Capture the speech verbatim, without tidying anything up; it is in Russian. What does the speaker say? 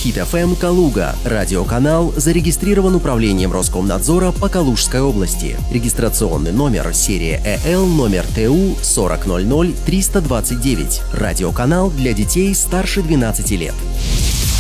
Хит эф эм Калуга. Радиоканал зарегистрирован управлением Роскомнадзора по Калужской области. Регистрационный номер серия Э Л номер Т У сорок ноль ноль триста двадцать девять. Радиоканал для детей старше двенадцати лет.